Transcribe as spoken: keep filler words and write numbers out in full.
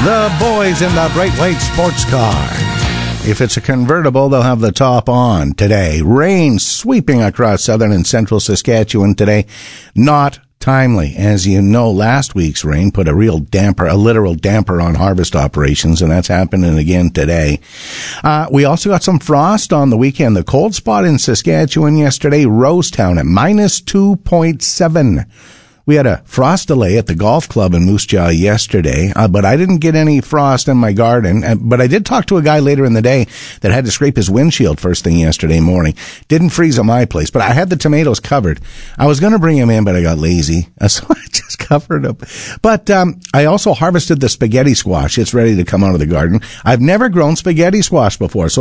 The boys in the Great Lakes sports car. If it's a convertible, they'll have the top on today. Rain sweeping across southern and central Saskatchewan today. Not timely. As you know, last week's rain put a real damper, a literal damper on harvest operations, and that's happening again today. Uh, we also got some frost on the weekend. The cold spot in Saskatchewan yesterday, Rosetown at minus two point seven. We had a frost delay at the golf club in Moose Jaw yesterday, uh, but I didn't get any frost in my garden. Uh, but I did talk to a guy later in the day that had to scrape his windshield first thing yesterday morning. Didn't freeze at my place, but I had the tomatoes covered. I was going to bring them in, but I got lazy, so I just covered them. But um, I also harvested the spaghetti squash. It's ready to come out of the garden. I've never grown spaghetti squash before, so